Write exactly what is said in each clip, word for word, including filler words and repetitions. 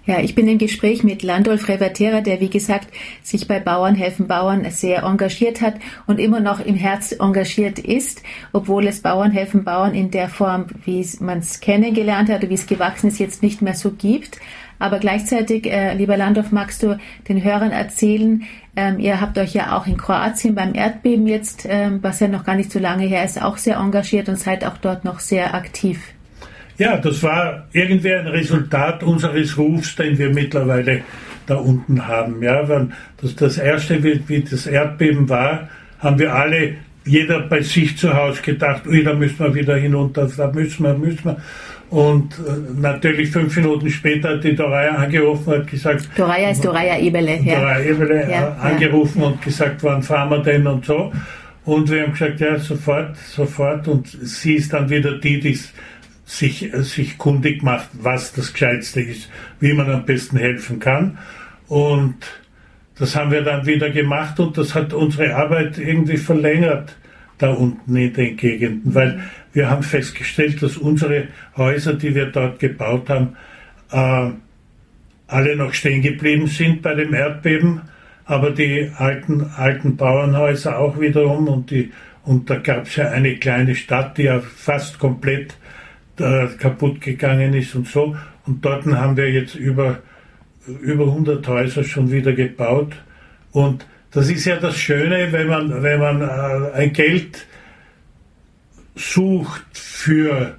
Ja, ich bin im Gespräch mit Landolf Revertera, der, wie gesagt, sich bei Bauern helfen Bauern sehr engagiert hat und immer noch im Herz engagiert ist, obwohl es Bauern helfen Bauern in der Form, wie man es kennengelernt hat, wie es gewachsen ist, jetzt nicht mehr so gibt. Aber gleichzeitig, äh, lieber Landolf, magst du den Hörern erzählen, ähm, ihr habt euch ja auch in Kroatien beim Erdbeben jetzt, ähm, was ja noch gar nicht so lange her ist, auch sehr engagiert und seid auch dort noch sehr aktiv. Ja, das war irgendwie ein Resultat unseres Rufs, den wir mittlerweile da unten haben. Ja, wenn das, das erste, wie, wie das Erdbeben war, haben wir alle, jeder bei sich zu Hause gedacht, ui, da müssen wir wieder hinunter, da müssen wir, müssen wir. Und äh, natürlich fünf Minuten später hat die Doraya angerufen und hat gesagt... Doraya ist Doraya Eberle. Ja. Doraya Eberle ja, äh, angerufen ja. und gesagt, wann fahren wir denn und so. Und wir haben gesagt, ja, sofort, sofort. Und sie ist dann wieder die, die sich, sich kundig macht, was das Gescheitste ist, wie man am besten helfen kann. Und das haben wir dann wieder gemacht und das hat unsere Arbeit irgendwie verlängert da unten in den Gegenden, weil wir haben festgestellt, dass unsere Häuser, die wir dort gebaut haben, äh, alle noch stehen geblieben sind bei dem Erdbeben, aber die alten, alten Bauernhäuser auch wiederum und, die, und da gab es ja eine kleine Stadt, die ja fast komplett äh, kaputt gegangen ist und so. Und dort haben wir jetzt über, über hundert Häuser schon wieder gebaut. Und das ist ja das Schöne, wenn man, wenn man äh, ein Geld sucht für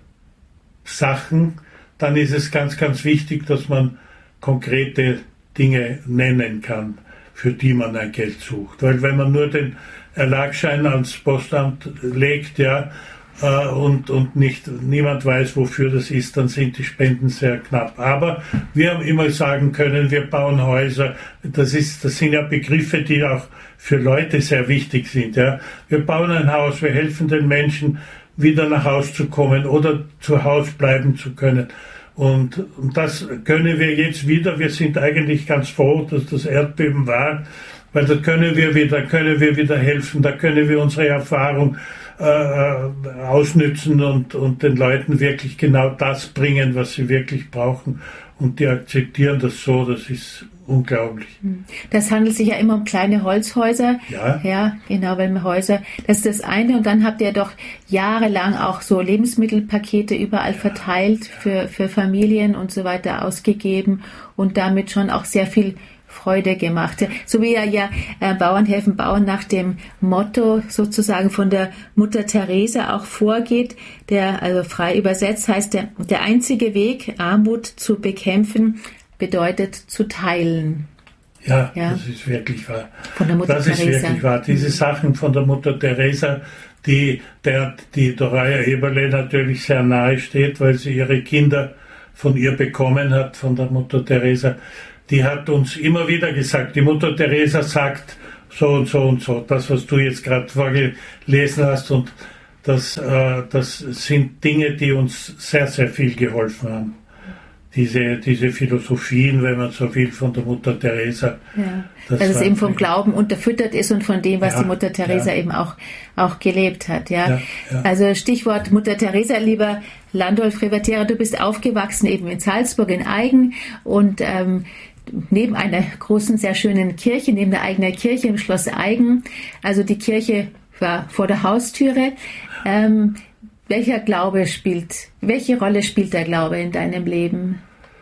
Sachen, dann ist es ganz, ganz wichtig, dass man konkrete Dinge nennen kann, für die man ein Geld sucht. Weil wenn man nur den Erlagsschein ans Postamt legt, ja, äh, und, und nicht, niemand weiß, wofür das ist, dann sind die Spenden sehr knapp. Aber wir haben immer sagen können, wir bauen Häuser. Das ist, das sind ja Begriffe, die auch für Leute sehr wichtig sind, ja. Wir bauen ein Haus, wir helfen den Menschen, wieder nach Hause zu kommen oder zu Hause bleiben zu können. Und, und das können wir jetzt wieder. Wir sind eigentlich ganz froh, dass das Erdbeben war, weil da können wir wieder, können wir wieder helfen, da können wir unsere Erfahrung äh, ausnützen und, und den Leuten wirklich genau das bringen, was sie wirklich brauchen. Und die akzeptieren das so, das ist unglaublich. Das handelt sich ja immer um kleine Holzhäuser. Ja. Ja, genau, weil Häuser, das ist das eine. Und dann habt ihr doch jahrelang auch so Lebensmittelpakete überall verteilt, für, für Familien und so weiter ausgegeben und damit schon auch sehr viel Freude gemacht. So wie ja, ja äh, Bauern helfen Bauern nach dem Motto sozusagen von der Mutter Teresa auch vorgeht, der also frei übersetzt heißt, der, der einzige Weg, Armut zu bekämpfen, bedeutet zu teilen. Ja, ja, das ist wirklich wahr. Von der Mutter das Teresa. ist wirklich wahr. Diese Sachen von der Mutter Teresa, die der die Doraya Eberle natürlich sehr nahe steht, weil sie ihre Kinder von ihr bekommen hat, von der Mutter Teresa, die hat uns immer wieder gesagt, die Mutter Teresa sagt so und so und so, das, was du jetzt gerade vorgelesen hast, und das, äh, das sind Dinge, die uns sehr, sehr viel geholfen haben. Diese, diese Philosophien, wenn man so will, von der Mutter Teresa. Ja, das dass es eben vom Glauben unterfüttert ist und von dem, was ja, die Mutter Teresa ja. eben auch, auch gelebt hat. Ja? Ja, ja. Also Stichwort Mutter Teresa, lieber Landolf Revertera, du bist aufgewachsen eben in Salzburg, in Aigen, und ähm, neben einer großen, sehr schönen Kirche, neben der eigenen Kirche im Schloss Aigen, also die Kirche war vor der Haustüre. Ähm, Welcher Glaube spielt, welche Rolle spielt der Glaube in deinem Leben?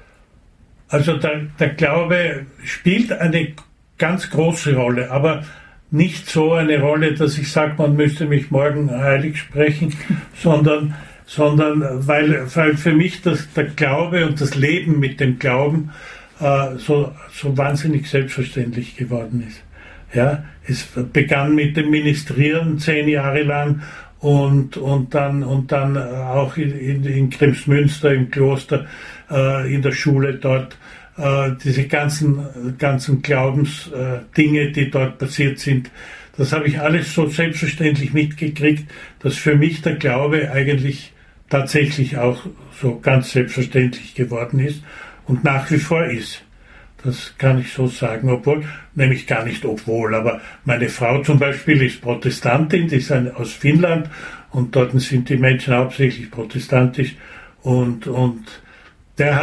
Also der, der Glaube spielt eine ganz große Rolle, aber nicht so eine Rolle, dass ich sage, man müsste mich morgen heilig sprechen, sondern, sondern weil, weil für mich das, der Glaube und das Leben mit dem Glauben äh, so, so wahnsinnig selbstverständlich geworden ist. Ja, es begann mit dem Ministrieren zehn Jahre lang. Und, und dann, und dann auch in, in, in Kremsmünster im Kloster, äh, in der Schule dort, äh, diese ganzen, ganzen Glaubensdinge, äh, die dort passiert sind, das habe ich alles so selbstverständlich mitgekriegt, dass für mich der Glaube eigentlich tatsächlich auch so ganz selbstverständlich geworden ist und nach wie vor ist. Das kann ich so sagen, obwohl, nämlich gar nicht obwohl, aber meine Frau zum Beispiel ist Protestantin, die ist eine, aus Finnland, und dort sind die Menschen hauptsächlich protestantisch, und, und der hat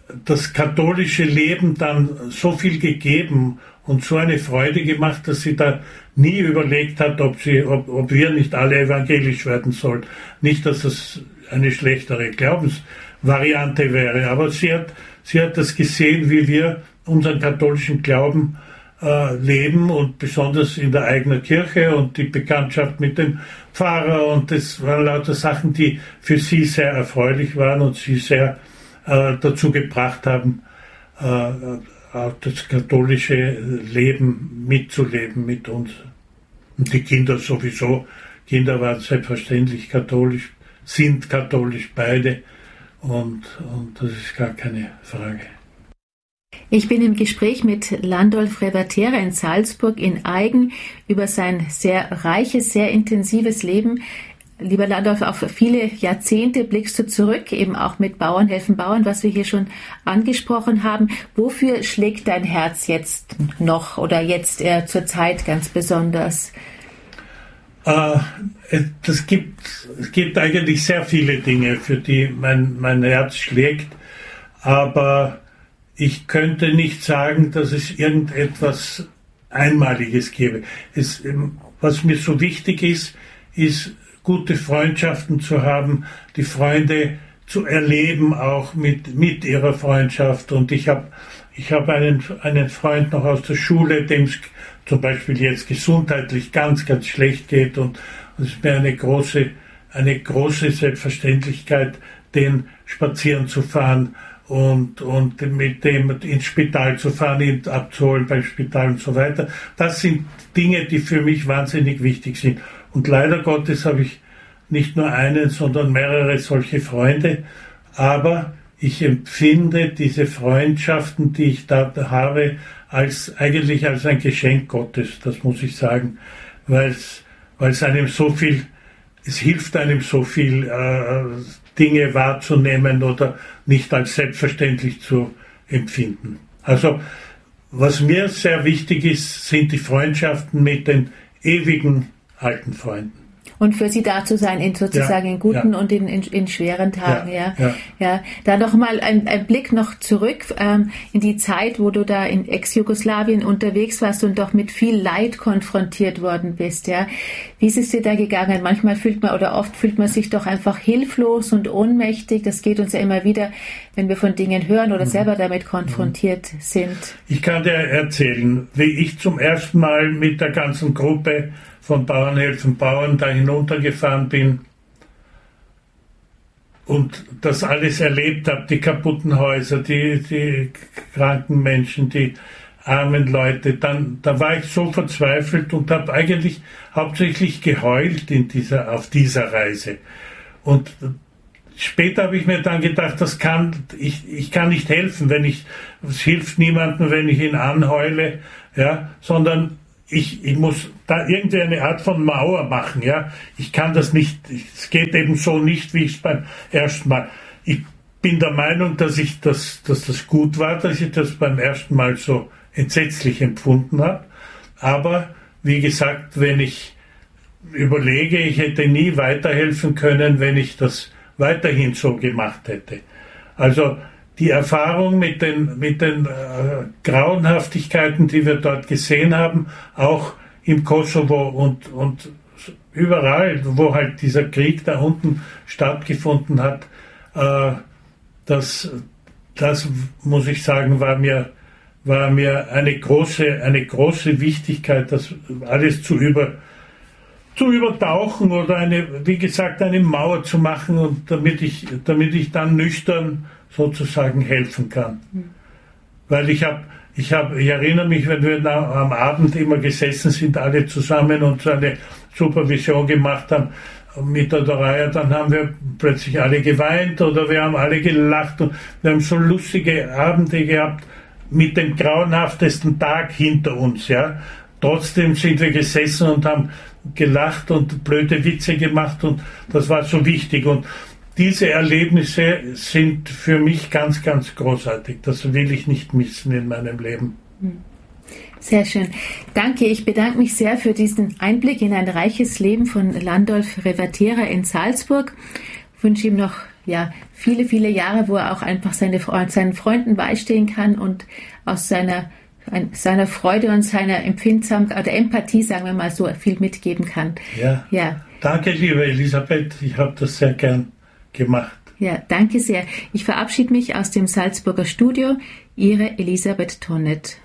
das katholische Leben dann so viel gegeben und so eine Freude gemacht, dass sie da nie überlegt hat, ob sie, ob, ob wir nicht alle evangelisch werden sollen. Nicht, dass das eine schlechtere Glaubensvariante wäre, aber sie hat, sie hat das gesehen, wie wir unseren katholischen Glauben äh, leben und besonders in der eigenen Kirche und die Bekanntschaft mit dem Pfarrer, und das waren lauter Sachen, die für sie sehr erfreulich waren und sie sehr äh, dazu gebracht haben, äh, auch das katholische Leben mitzuleben mit uns. Und die Kinder sowieso. Kinder waren selbstverständlich katholisch, sind katholisch beide, und, und das ist gar keine Frage. Ich bin im Gespräch mit Landolf Revertera in Salzburg in Aigen über sein sehr reiches, sehr intensives Leben. Lieber Landolf, auf viele Jahrzehnte blickst du zurück, eben auch mit Bauern helfen Bauern, was wir hier schon angesprochen haben. Wofür schlägt dein Herz jetzt noch oder jetzt eher zur Zeit ganz besonders? Äh, das gibt, es gibt eigentlich sehr viele Dinge, für die mein, mein Herz schlägt, aber ich könnte nicht sagen, dass es irgendetwas Einmaliges gäbe. Es, was mir so wichtig ist, ist, gute Freundschaften zu haben, die Freunde zu erleben, auch mit, mit ihrer Freundschaft. Und ich habe ich hab einen, einen Freund noch aus der Schule, dem es zum Beispiel jetzt gesundheitlich ganz, ganz schlecht geht. Und es ist mir eine große, eine große Selbstverständlichkeit, den spazieren zu fahren und, und mit dem ins Spital zu fahren, ihn abzuholen beim Spital und so weiter. Das sind Dinge, die für mich wahnsinnig wichtig sind. Und leider Gottes habe ich nicht nur einen, sondern mehrere solche Freunde. Aber ich empfinde diese Freundschaften, die ich da habe, als eigentlich als ein Geschenk Gottes. Das muss ich sagen, weil es, weil es einem so viel, es hilft einem so viel, äh, Dinge wahrzunehmen oder nicht als selbstverständlich zu empfinden. Also was mir sehr wichtig ist, sind die Freundschaften mit den ewigen alten Freunden. Und für sie da zu sein, in sozusagen ja, in guten ja. und in, in, in schweren Tagen, ja. Ja, ja. ja. Da noch mal ein, ein Blick noch zurück ähm, in die Zeit, wo du da in Ex-Jugoslawien unterwegs warst und doch mit viel Leid konfrontiert worden bist, ja. Wie ist es dir da gegangen? Manchmal fühlt man oder oft fühlt man sich doch einfach hilflos und ohnmächtig. Das geht uns ja immer wieder, wenn wir von Dingen hören oder mhm. selber damit konfrontiert mhm. sind. Ich kann dir erzählen, wie ich zum ersten Mal mit der ganzen Gruppe von Bauern helfen Bauern da hinuntergefahren bin und das alles erlebt habe, die kaputten Häuser, die, die kranken Menschen, die armen Leute, dann da war ich so verzweifelt und habe eigentlich hauptsächlich geheult in dieser, auf dieser Reise. Und später habe ich mir dann gedacht, das kann, ich, ich kann nicht helfen, wenn ich, es hilft niemandem, wenn ich ihn anheule, ja, sondern Ich, ich muss da irgendwie eine Art von Mauer machen, ja. Ich kann das nicht, es geht eben so nicht, wie ich es beim ersten Mal. Ich bin der Meinung, dass ich das, dass das gut war, dass ich das beim ersten Mal so entsetzlich empfunden habe. Aber, wie gesagt, wenn ich überlege, ich hätte nie weiterhelfen können, wenn ich das weiterhin so gemacht hätte. Also, die Erfahrung mit den, mit den äh, Grauenhaftigkeiten, die wir dort gesehen haben, auch im Kosovo und, und überall, wo halt dieser Krieg da unten stattgefunden hat, äh, das, das muss ich sagen, war mir, war mir eine große, eine große Wichtigkeit, das alles zu über, zu übertauchen oder eine, wie gesagt, eine Mauer zu machen, und damit ich, damit ich dann nüchtern sozusagen helfen kann. Mhm. Weil ich habe, ich habe, ich erinnere mich, wenn wir na, am Abend immer gesessen sind, alle zusammen und so eine Supervision gemacht haben mit der Doraya, dann haben wir plötzlich alle geweint oder wir haben alle gelacht und wir haben so lustige Abende gehabt mit dem grauenhaftesten Tag hinter uns, ja. Trotzdem sind wir gesessen und haben gelacht und blöde Witze gemacht und das war so wichtig. Und diese Erlebnisse sind für mich ganz, ganz großartig. Das will ich nicht missen in meinem Leben. Sehr schön. Danke. Ich bedanke mich sehr für diesen Einblick in ein reiches Leben von Landolf Revertera in Salzburg. Ich wünsche ihm noch ja, viele, viele Jahre, wo er auch einfach seine, seinen Freunden beistehen kann und aus seiner, seiner Freude und seiner Empfindsamkeit oder Empathie, sagen wir mal so, viel mitgeben kann. Ja. Ja. Danke, liebe Elisabeth. Ich habe das sehr gern gemacht. Ja, danke sehr. Ich verabschiede mich aus dem Salzburger Studio. Ihre Elisabeth Tonnet.